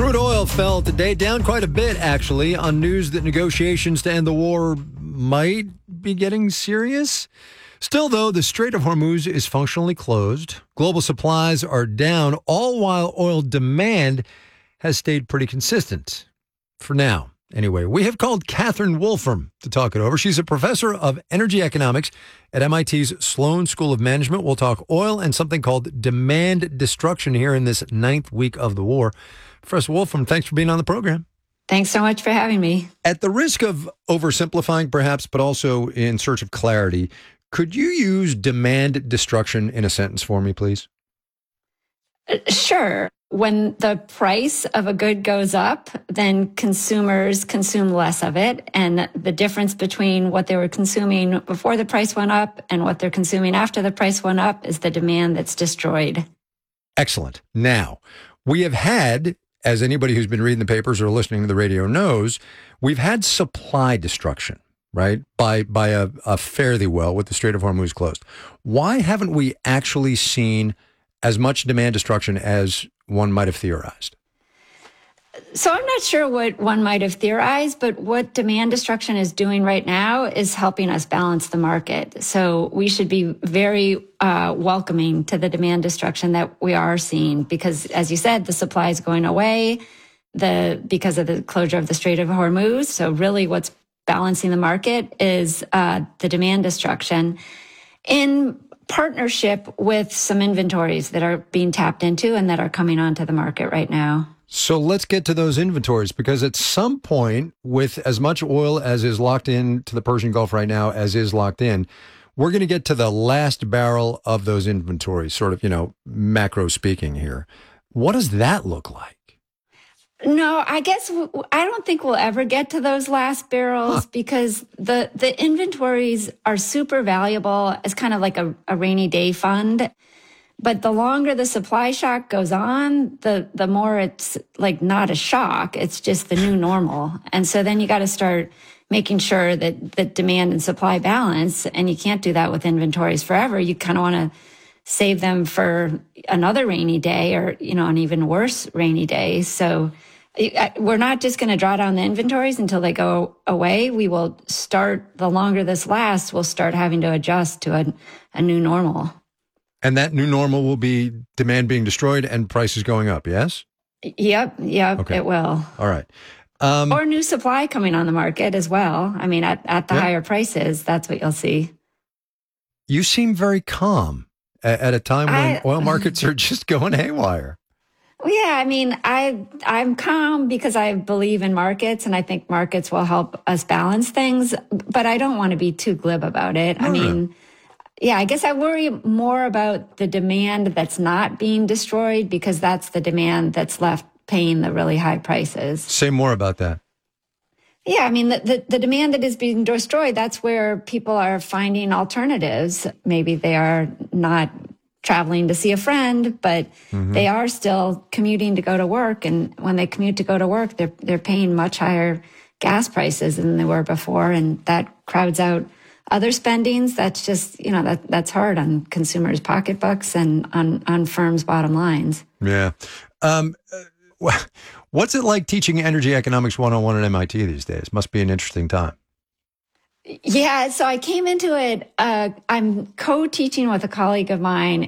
Crude oil fell today, down quite a bit, actually, on news that negotiations to end the war might be getting serious. Still, though, the Strait of Hormuz is functionally closed. Global supplies are down, all while oil demand has stayed pretty consistent. For now, anyway. We have called Catherine Wolfram to talk it over. She's a professor of energy economics at MIT's Sloan School of Management. We'll talk oil and something called demand destruction here in this ninth week of the war. Professor Wolfram, thanks for being on the program. Thanks so much for having me. At the risk of oversimplifying, perhaps, but also in search of clarity, could you use demand destruction in a sentence for me, please? Sure. When the price of a good goes up, then consumers consume less of it. And the difference between what they were consuming before the price went up and what they're consuming after the price went up is the demand that's destroyed. Excellent. Now, we have had, as anybody who's been reading the papers or listening to the radio knows, we've had supply destruction, right, by a fairly well with the Strait of Hormuz closed. Why haven't we actually seen as much demand destruction as one might have theorized? So I'm not sure what one might have theorized, but what demand destruction is doing right now is helping us balance the market. So we should be very welcoming to the demand destruction that we are seeing because, as you said, the supply is going away because of the closure of the Strait of Hormuz. So really what's balancing the market is the demand destruction in partnership with some inventories that are being tapped into and that are coming onto the market right now. So let's get to those inventories, because at some point, with as much oil as is locked in to the Persian Gulf right now as is locked in, we're going to get to the last barrel of those inventories, sort of, macro speaking here. What does that look like? No, I don't think we'll ever get to those last barrels because the inventories are super valuable as kind of like a rainy day fund. But the longer the supply shock goes on, the more it's like not a shock. It's just the new normal. And so then you got to start making sure that demand and supply balance. And you can't do that with inventories forever. You kind of want to save them for another rainy day or, an even worse rainy day. So we're not just going to draw down the inventories until they go away. We will start, the longer this lasts, we'll start having to adjust to a new normal. And that new normal will be demand being destroyed and prices going up, yes? Yep, okay. It will. All right. Or new supply coming on the market as well. I mean, at the higher prices, that's what you'll see. You seem very calm at a time when oil markets are just going haywire. Yeah, I mean, I'm calm because I believe in markets and I think markets will help us balance things, but I don't want to be too glib about it. Yeah, I guess I worry more about the demand that's not being destroyed because that's the demand that's left paying the really high prices. Say more about that. Yeah, I mean, the demand that is being destroyed, that's where people are finding alternatives. Maybe they are not traveling to see a friend, but they are still commuting to go to work. And when they commute to go to work, they're paying much higher gas prices than they were before. And that crowds out other spendings. That's just, that's hard on consumers' pocketbooks and on firms' bottom lines. Yeah. What's it like teaching Energy Economics 101 at MIT these days? Must be an interesting time. Yeah, so I came into it, I'm co-teaching with a colleague of mine